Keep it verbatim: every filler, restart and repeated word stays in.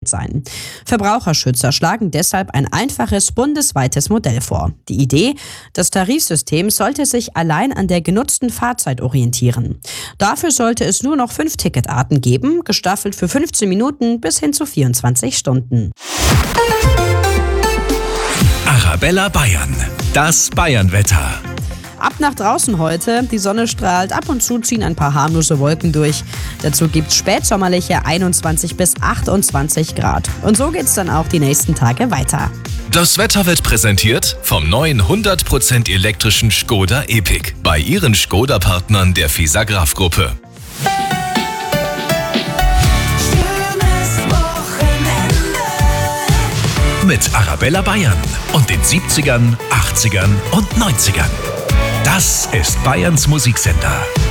sein. Verbraucherschützer schlagen deshalb ein einfaches bundesweites Modell vor. Die Idee: Das Tarifsystem sollte sich allein an der genutzten Fahrzeit orientieren. Dafür sollte es nur noch fünf Ticketarten geben, gestaffelt für fünfzehn Minuten bis hin zu vierundzwanzig Stunden. Arabella Bayern, das Bayernwetter. Ab nach draußen heute, die Sonne strahlt, ab und zu ziehen ein paar harmlose Wolken durch. Dazu gibt's spätsommerliche einundzwanzig bis achtundzwanzig Grad. Und so geht's dann auch die nächsten Tage weiter. Das Wetter wird präsentiert vom neuen hundert Prozent elektrischen Škoda Epiq bei Ihren Škoda-Partnern der Fisagraph-Gruppe. Mit Arabella Bayern und den siebzigern, achtzigern und neunzigern. Das ist Bayerns Musiksender.